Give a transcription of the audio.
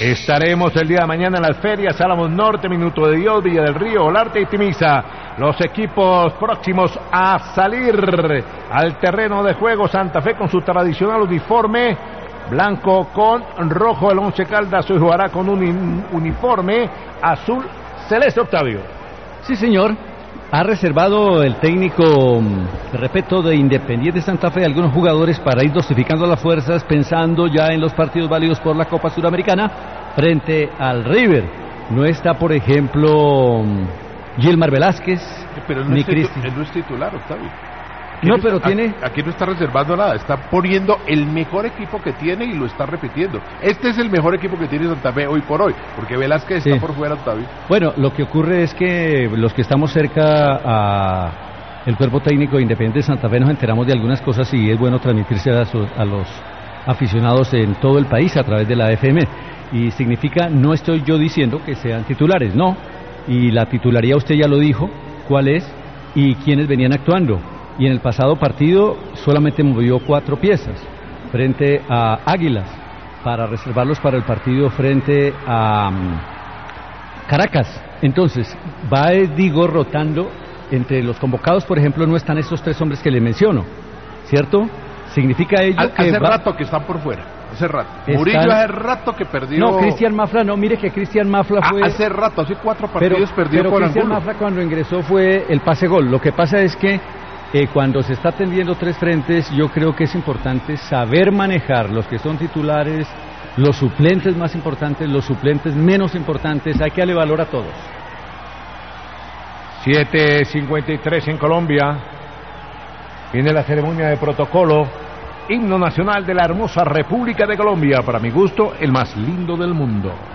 Estaremos el día de mañana en las ferias Álamos Norte, Minuto de Dios, Villa del Río, Olarte y Timiza. Los equipos próximos a salir al terreno de juego. Santa Fe con su tradicional uniforme blanco con rojo. El Once Caldas hoy jugará con un uniforme azul celeste. Octavio. Sí, señor. Ha reservado el técnico, repito, de Independiente Santa Fe algunos jugadores para ir dosificando las fuerzas, pensando ya en los partidos válidos por la Copa Suramericana frente al River. No está, por ejemplo, Gilmar Velázquez, pero ni él Cristian. no es titular, Octavio. No, pero tiene... Aquí no está reservando nada, está poniendo el mejor equipo que tiene y lo está repitiendo. Este es el mejor equipo que tiene Santa Fe hoy por hoy, porque Velázquez está por fuera, Octavio. Bueno, lo que ocurre es que los que estamos cerca a el cuerpo técnico de Independiente Santa Fe nos enteramos de algunas cosas y es bueno transmitirse a los aficionados en todo el país a través de la FM. Y significa, no estoy yo diciendo que sean titulares, no. Y la titularidad usted ya lo dijo, cuál es y quiénes venían actuando. Y en el pasado partido solamente movió 4 piezas frente a Águilas para reservarlos para el partido frente a Caracas. Entonces, va, digo, rotando. Entre los convocados, por ejemplo, no están estos 3 hombres que le menciono, ¿cierto? Significa ello que hace rato que están por fuera, hace rato. Murillo hace rato que perdió. No, Cristian Mafla no, mire que Cristian Mafla fue... hace rato, hace 4 partidos perdió pero por Cristian Angulo. Mafla cuando ingresó fue el pase gol. Lo que pasa es que cuando se está atendiendo 3 frentes, yo creo que es importante saber manejar los que son titulares, los suplentes más importantes, los suplentes menos importantes. Hay que darle valor a todos. 7:53 en Colombia. Viene la ceremonia de protocolo. Himno nacional de la hermosa República de Colombia. Para mi gusto, el más lindo del mundo.